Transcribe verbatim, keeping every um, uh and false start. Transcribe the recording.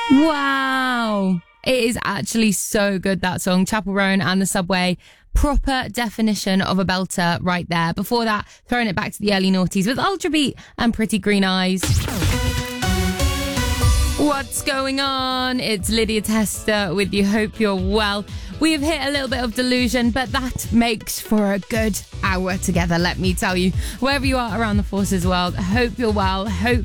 Wow. It is actually so good, that song. Chapel Roan and the Subway. Proper definition of a belter right there. Before that, throwing it back to the early noughties with Ultra Beat and Pretty Green Eyes. What's going on? It's Lydia Tester with you. Hope you're well. We have hit a little bit of delusion, but that makes for a good hour together, let me tell you. Wherever you are around the Forces world, I hope you're well. Hope